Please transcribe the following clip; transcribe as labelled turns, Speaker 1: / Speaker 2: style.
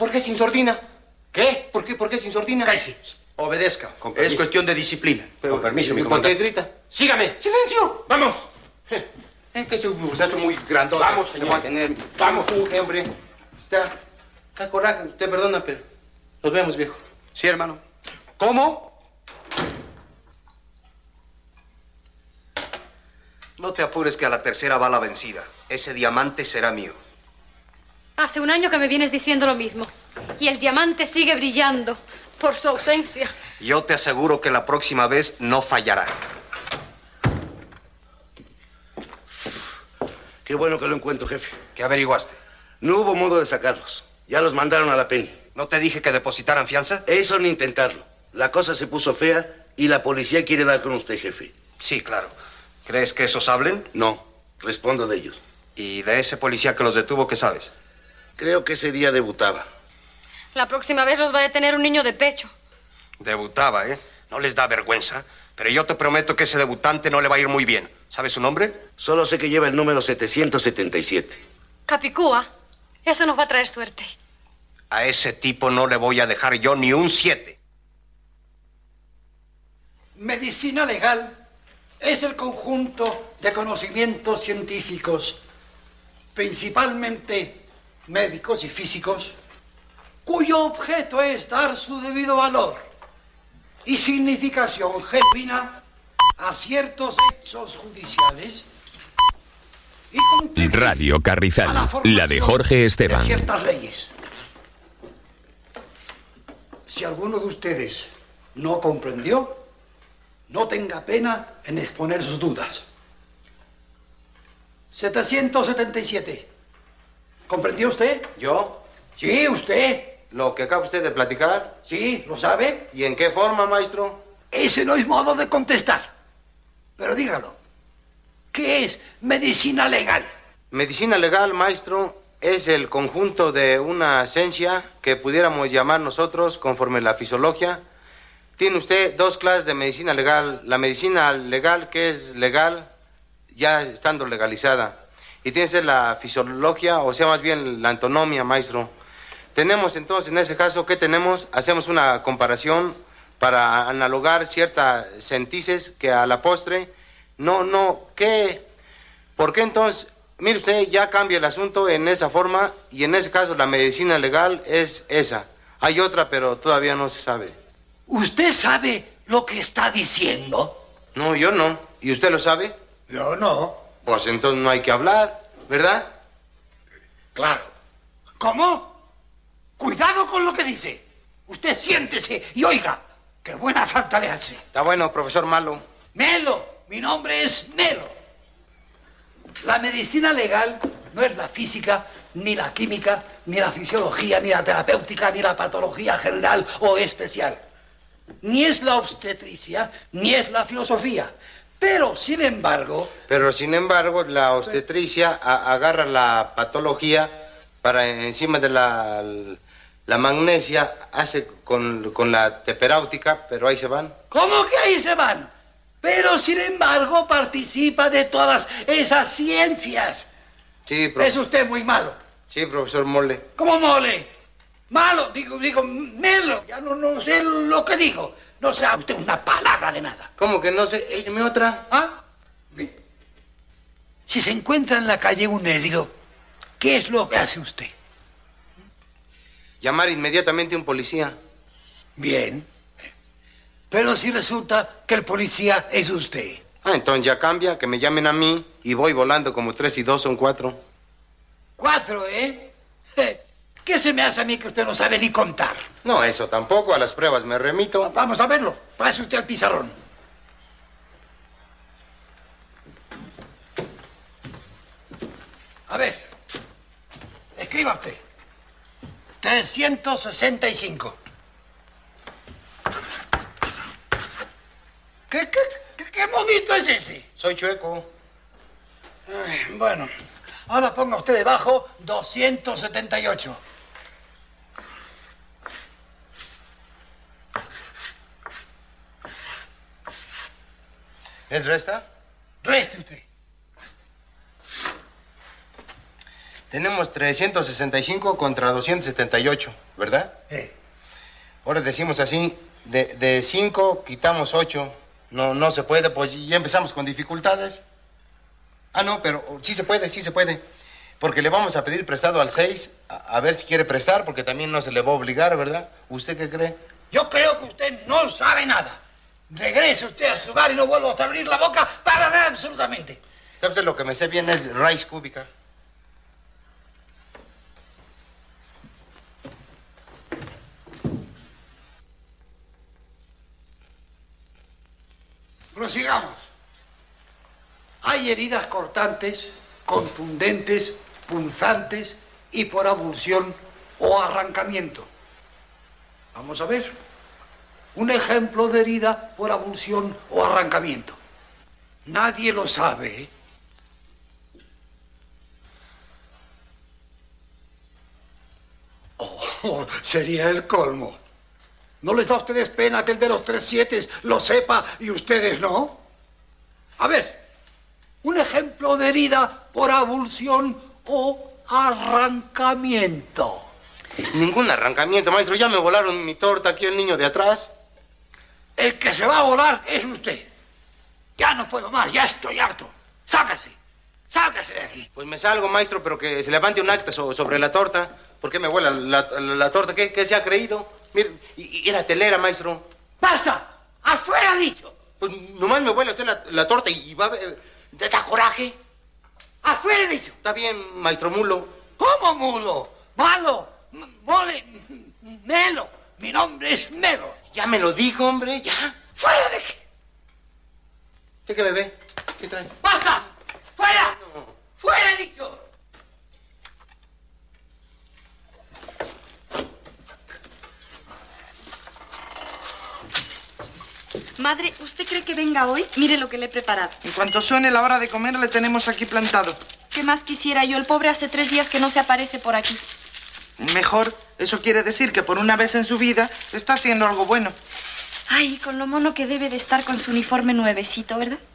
Speaker 1: ¿Por qué sin sordina?
Speaker 2: ¿Qué?
Speaker 1: ¿Por qué sin sordina?
Speaker 2: Cállese.
Speaker 1: Obedezca. Es cuestión de disciplina.
Speaker 2: Con permiso, mi
Speaker 1: ¿Por qué
Speaker 2: comandante.
Speaker 1: grita?
Speaker 2: ¡Sígame!
Speaker 1: ¡Silencio!
Speaker 2: ¡Vamos!
Speaker 1: Que es un muchacho muy grandote.
Speaker 2: Vamos, señor.
Speaker 1: Le voy a tener...
Speaker 2: Vamos.
Speaker 1: Hombre. Está coraje. Usted perdona, pero... Nos vemos, viejo.
Speaker 2: Sí, hermano.
Speaker 1: ¿Cómo?
Speaker 3: No te apures que a la tercera va la vencida. Ese diamante será mío.
Speaker 4: Hace un año que me vienes diciendo lo mismo. Y el diamante sigue brillando por su ausencia.
Speaker 3: Yo te aseguro que la próxima vez no fallará.
Speaker 5: Qué bueno que lo encuentro, jefe.
Speaker 3: ¿Qué averiguaste?
Speaker 5: No hubo modo de sacarlos. Ya los mandaron a la Penny.
Speaker 3: ¿No te dije que depositaran fianza?
Speaker 5: Eso ni intentarlo. La cosa se puso fea y la policía quiere dar con usted, jefe.
Speaker 3: Sí, claro. ¿Crees que esos hablen?
Speaker 5: No, respondo de ellos.
Speaker 3: ¿Y de ese policía que los detuvo, qué sabes?
Speaker 5: Creo que ese día debutaba.
Speaker 4: La próxima vez los va a detener un niño de pecho.
Speaker 3: Debutaba, ¿eh? No les da vergüenza. Pero yo te prometo que ese debutante no le va a ir muy bien. ¿Sabes su nombre?
Speaker 5: Solo sé que lleva el número 777.
Speaker 4: Capicúa. Eso nos va a traer suerte.
Speaker 3: A ese tipo no le voy a dejar yo ni un 7.
Speaker 6: Medicina legal es el conjunto de conocimientos científicos, principalmente médicos y físicos, cuyo objeto es dar su debido valor y significación genuina a ciertos hechos judiciales y contribuir
Speaker 7: Radio
Speaker 6: a
Speaker 7: Carrizal,
Speaker 6: la formación
Speaker 7: la de Jorge Esteban.
Speaker 6: de ciertas leyes. Si alguno de ustedes no comprendió, no tenga pena en exponer sus dudas. 777. ¿Comprendió usted?
Speaker 1: ¿Yo?
Speaker 6: Sí, usted.
Speaker 1: ¿Lo que acaba usted de platicar?
Speaker 6: Sí, ¿lo sabe?
Speaker 1: ¿Y en qué forma, maestro?
Speaker 6: Ese no es modo de contestar. Pero dígalo. ¿Qué es medicina legal?
Speaker 1: Medicina legal, maestro, es el conjunto de una ciencia que pudiéramos llamar nosotros conforme la fisiología. Tiene usted dos clases de medicina legal. La medicina legal, que es legal ya estando legalizada. Y tiene usted la fisiología, o sea, más bien la anatomía, maestro. Tenemos entonces, en ese caso, ¿qué tenemos? Hacemos una comparación para analogar ciertas sentices que a la postre, ¿qué? ¿Por qué entonces? Mire usted, ya cambia el asunto en esa forma, y en ese caso la medicina legal es esa. Hay otra, pero todavía no se sabe.
Speaker 6: ¿Usted sabe lo que está diciendo?
Speaker 1: No, yo no. ¿Y usted lo sabe?
Speaker 6: Yo no.
Speaker 1: Pues entonces no hay que hablar, ¿verdad?
Speaker 6: Claro. ¿Cómo? Cuidado con lo que dice. Usted siéntese y oiga. ¡Qué buena falta le hace!
Speaker 1: Está bueno, profesor Malo.
Speaker 6: Melo. Mi nombre es Melo. La medicina legal no es la física, ni la química, ni la fisiología, ni la terapéutica, ni la patología general o especial. Ni es la obstetricia, ni es la filosofía. Pero, sin embargo,
Speaker 1: la obstetricia agarra la patología para encima de la magnesia, hace con la terapéutica, pero ahí se van.
Speaker 6: ¿cómo que ahí se van? Pero, sin embargo, participa de todas esas ciencias.
Speaker 1: Sí,
Speaker 6: Es usted muy malo.
Speaker 1: Sí, profesor Mole.
Speaker 6: ¿Cómo mole? Malo, digo, Melo. Ya no sé lo que digo. No sabe usted una palabra de nada.
Speaker 1: ¿Cómo que no sé? Écheme otra.
Speaker 6: ¿Ah? Bien. Si se encuentra en la calle un herido, ¿qué es lo que hace usted?
Speaker 1: Llamar inmediatamente a un policía.
Speaker 6: Bien. Pero si resulta que el policía es usted.
Speaker 1: Entonces ya cambia, que me llamen a mí y voy volando como 3 y 2 son 4.
Speaker 6: 4, ¿eh? ¿Qué se me hace a mí que usted no sabe ni contar?
Speaker 1: No, eso tampoco, a las pruebas me remito.
Speaker 6: Vamos a verlo. Pase usted al pizarrón. A ver. Escriba usted. 365. ¿Qué modito es ese?
Speaker 1: Soy chueco.
Speaker 6: Bueno, ahora ponga usted debajo 278.
Speaker 1: ¿Es resta?
Speaker 6: Reste usted.
Speaker 1: Tenemos 365 contra 278, ¿verdad? Ahora decimos así, de 5 quitamos 8. No se puede, pues ya empezamos con dificultades. Ah, no, pero sí se puede. Porque le vamos a pedir prestado al 6, a ver si quiere prestar, porque también no se le va a obligar, ¿verdad? ¿Usted qué cree?
Speaker 6: Yo creo que usted no sabe nada. Regrese usted a su hogar y no vuelva a abrir la boca para nada absolutamente.
Speaker 1: Entonces lo que me sé bien es raíz cúbica.
Speaker 6: Prosigamos. Hay heridas cortantes, contundentes, punzantes y por abulsión o arrancamiento. Vamos a ver. Un ejemplo de herida por abulsión o arrancamiento. Nadie lo sabe, ¿eh? Oh, sería el colmo. ¿No les da a ustedes pena que el de los 3 7 lo sepa y ustedes no? A ver, un ejemplo de herida por abulsión o arrancamiento.
Speaker 1: Ningún arrancamiento, maestro. Ya me volaron mi torta aquí el niño de atrás.
Speaker 6: El que se va a volar es usted. Ya no puedo más, ya estoy harto. Sálgase de aquí.
Speaker 1: Pues me salgo, maestro, pero que se levante un acta sobre la torta. ¿Por qué me vuela la torta? ¿Qué se ha creído? Mire, y era telera, maestro.
Speaker 6: ¡Basta! ¡Afuera, dicho!
Speaker 1: Pues nomás me vuela usted la torta y va a ver...
Speaker 6: ¿Te da coraje? ¡Afuera, dicho!
Speaker 1: Está bien, maestro mulo.
Speaker 6: ¿Cómo mulo? ¡Malo! ¡Mole! ¡Melo! Mi nombre es Melo.
Speaker 1: Ya me lo dijo, hombre, ya.
Speaker 6: ¿Fuera de qué?
Speaker 1: ¿Usted qué bebé? ¿Qué trae?
Speaker 6: ¡Basta! ¡Fuera!
Speaker 1: No.
Speaker 6: ¡Fuera, dicho!
Speaker 7: Madre, ¿usted cree que venga hoy? Mire lo que le he preparado.
Speaker 8: En cuanto suene la hora de comer, le tenemos aquí plantado.
Speaker 7: ¿Qué más quisiera yo? El pobre hace 3 días que no se aparece por aquí.
Speaker 8: Mejor, eso quiere decir que por una vez en su vida está haciendo algo bueno.
Speaker 7: Ay, con lo mono que debe de estar con su uniforme nuevecito, ¿verdad?